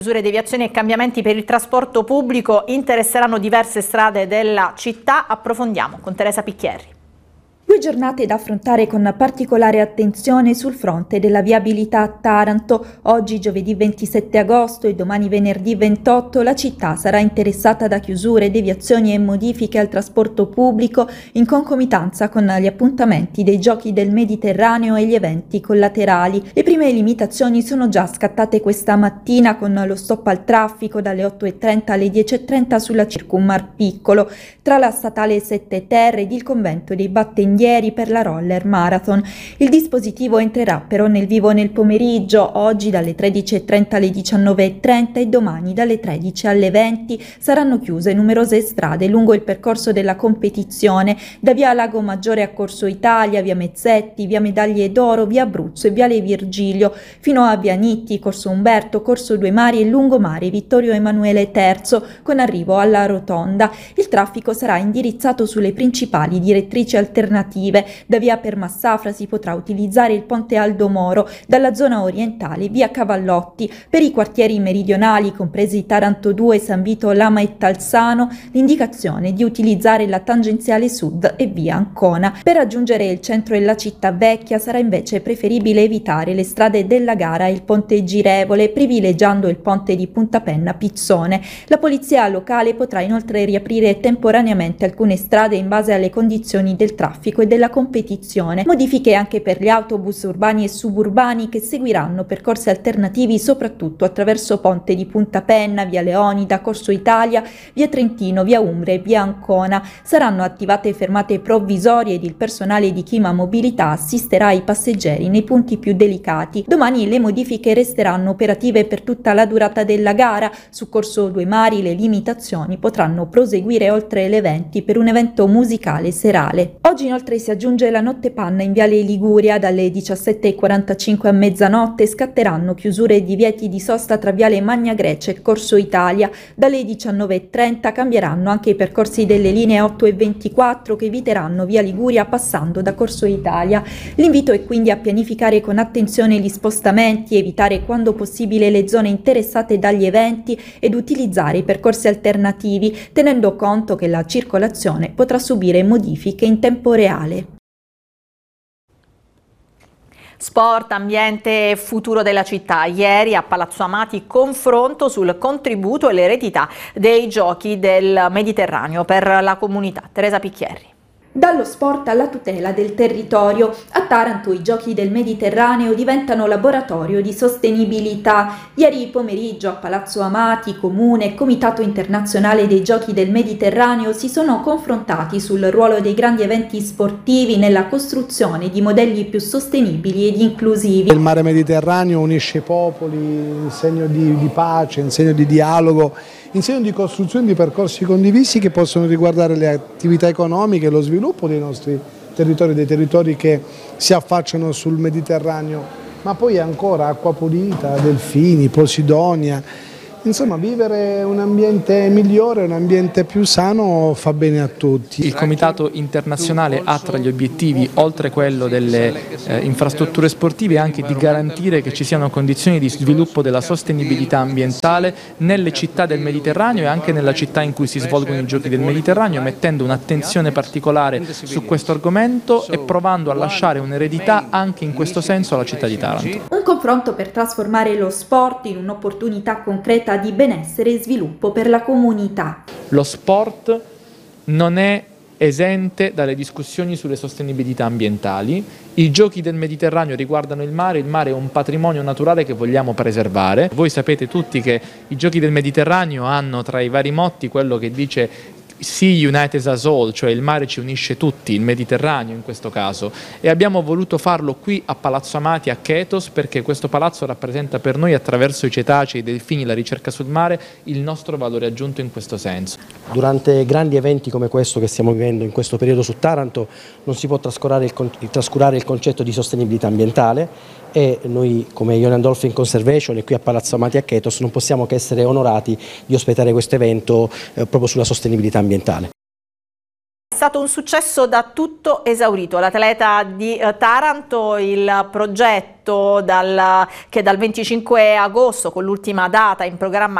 Misure, deviazioni e cambiamenti per il trasporto pubblico interesseranno diverse strade della città. Approfondiamo con Teresa Picchierri. 2 giornate da affrontare con particolare attenzione sul fronte della viabilità a Taranto. Oggi, giovedì 27 agosto e domani venerdì 28, la città sarà interessata da chiusure, deviazioni e modifiche al trasporto pubblico in concomitanza con gli appuntamenti dei Giochi del Mediterraneo e gli eventi collaterali. Le prime limitazioni sono già scattate questa mattina con lo stop al traffico dalle 8:30 alle 10:30 sulla Circummar Piccolo, tra la statale 7 Terre ed il convento dei Battendieri per la Roller Marathon. Il dispositivo entrerà però nel vivo nel pomeriggio, oggi dalle 13:30 alle 19:30 e domani dalle 13 alle 20. Saranno chiuse numerose strade lungo il percorso della competizione, da via Lago Maggiore a Corso Italia, via Mezzetti, via Medaglie d'Oro, via Abruzzo e viale Virgilio, fino a via Nitti, Corso Umberto, Corso Due Mari e lungomare Vittorio Emanuele III, con arrivo alla Rotonda. Il traffico sarà indirizzato sulle principali direttrici alternative. Da via Permassafra si potrà utilizzare il ponte Aldo Moro, dalla zona orientale via Cavallotti. Per i quartieri meridionali, compresi Taranto 2, San Vito, Lama e Talsano, l'indicazione è di utilizzare la tangenziale sud e via Ancona. Per raggiungere il centro e la città vecchia sarà invece preferibile evitare le strade della Gara e il ponte Girevole, privilegiando il ponte di Puntapenna Pizzone. La polizia locale potrà inoltre riaprire temporaneamente alcune strade in base alle condizioni del traffico e della competizione. Modifiche anche per gli autobus urbani e suburbani che seguiranno percorsi alternativi soprattutto attraverso Ponte di Puntapenna, via Leonida, Corso Italia, via Trentino, via Umbria e via Ancona. Saranno attivate fermate provvisorie ed il personale di Chima Mobilità assisterà i passeggeri nei punti più delicati. Domani le modifiche resteranno operative per tutta la durata della gara. Su Corso Due Mari le limitazioni potranno proseguire oltre le 20 per un evento musicale serale. Oggi inoltre si aggiunge la notte panna in viale Liguria. Dalle 17:45 a mezzanotte scatteranno chiusure e divieti di sosta tra viale Magna Grecia e Corso Italia. Dalle 19:30 cambieranno anche i percorsi delle linee 8 e 24 che eviteranno via Liguria passando da Corso Italia. L'invito è quindi a pianificare con attenzione gli spostamenti, evitare quando possibile le zone interessate dagli eventi ed utilizzare i percorsi alternativi, tenendo conto che la circolazione potrà subire modifiche in tempo reale. Sport, ambiente e futuro della città. Ieri a Palazzo Amati confronto sul contributo e l'eredità dei Giochi del Mediterraneo per la comunità. Teresa Picchierri. Dallo sport alla tutela del territorio, a Taranto i Giochi del Mediterraneo diventano laboratorio di sostenibilità. Ieri pomeriggio a Palazzo Amati, Comune e Comitato Internazionale dei Giochi del Mediterraneo si sono confrontati sul ruolo dei grandi eventi sportivi nella costruzione di modelli più sostenibili ed inclusivi. Il mare Mediterraneo unisce i popoli in segno di pace, in segno di dialogo, in segno di costruzione di percorsi condivisi che possono riguardare le attività economiche e lo sviluppo dei nostri territori, dei territori che si affacciano sul Mediterraneo, ma poi ancora acqua pulita, delfini, Posidonia. Insomma, vivere un ambiente migliore, un ambiente più sano fa bene a tutti. Il Comitato Internazionale ha tra gli obiettivi, oltre quello delle infrastrutture sportive, anche di garantire che ci siano condizioni di sviluppo della sostenibilità ambientale nelle città del Mediterraneo e anche nella città in cui si svolgono i Giochi del Mediterraneo, mettendo un'attenzione particolare su questo argomento e provando a lasciare un'eredità anche in questo senso alla città di Taranto. Un confronto per trasformare lo sport in un'opportunità concreta di benessere e sviluppo per la comunità. Lo sport non è esente dalle discussioni sulle sostenibilità ambientali. I Giochi del Mediterraneo riguardano il mare è un patrimonio naturale che vogliamo preservare. Voi sapete tutti che i Giochi del Mediterraneo hanno tra i vari motti quello che dice Sea United Us All, cioè il mare ci unisce tutti, il Mediterraneo in questo caso, e abbiamo voluto farlo qui a Palazzo Amati a Chetos perché questo palazzo rappresenta per noi, attraverso i cetacei, i delfini, la ricerca sul mare, il nostro valore aggiunto in questo senso. Durante grandi eventi come questo che stiamo vivendo in questo periodo su Taranto non si può trascurare il concetto di sostenibilità ambientale e noi come Ionian Dolphin Conservation e qui a Palazzo Amati a Chetos non possiamo che essere onorati di ospitare questo evento proprio sulla sostenibilità ambientale. stato un successo da tutto esaurito. L'atleta di Taranto, il progetto che dal 25 agosto, con l'ultima data in programma